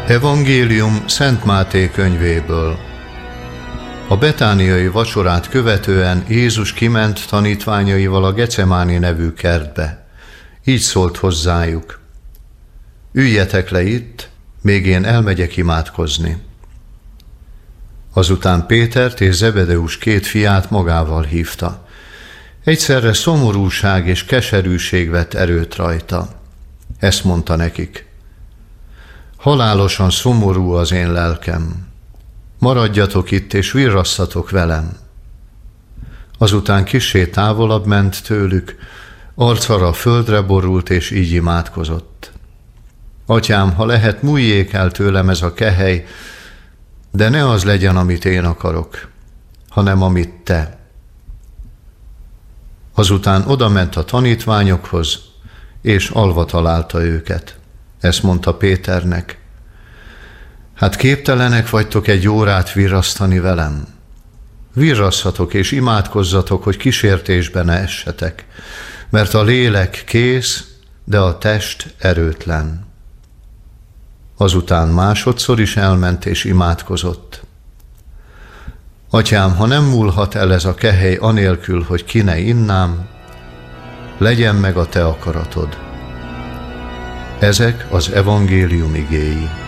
Evangélium Szent Máté könyvéből. A betániai vacsorát követően Jézus kiment tanítványaival a Gecemáni nevű kertbe. Így szólt hozzájuk: üljetek le itt, még én elmegyek imádkozni. Azután Pétert és Zebedeus két fiát magával hívta. Egyszerre szomorúság és keserűség vett erőt rajta. Ezt mondta nekik: halálosan szomorú az én lelkem. Maradjatok itt és virrasszatok velem. Azután kissé távolabb ment tőlük, arccal a földre borult és így imádkozott: Atyám, ha lehet, múljék el tőlem ez a kehely, de ne az legyen, amit én akarok, hanem amit te. Azután odament a tanítványokhoz, és alva találta őket. Ezt mondta Péternek: hát képtelenek vagytok egy órát virrasztani velem? Virrasszatok és imádkozzatok, hogy kísértésbe ne essetek, mert a lélek kész, de a test erőtlen. Azután másodszor is elment és imádkozott: Atyám, ha nem múlhat el ez a kehely anélkül, hogy ki ne innám, legyen meg a te akaratod. Ezek az evangélium igéi.